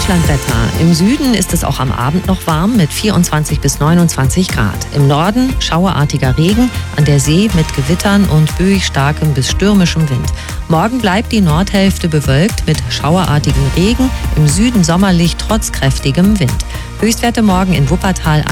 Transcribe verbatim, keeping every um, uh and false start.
Deutschlandwetter. Im Süden ist es auch am Abend noch warm mit vierundzwanzig bis neunundzwanzig Grad. Im Norden schauerartiger Regen, an der See mit Gewittern und böig starkem bis stürmischem Wind. Morgen bleibt die Nordhälfte bewölkt mit schauerartigem Regen, im Süden sommerlich trotz kräftigem Wind. Höchstwerte morgen in Wuppertal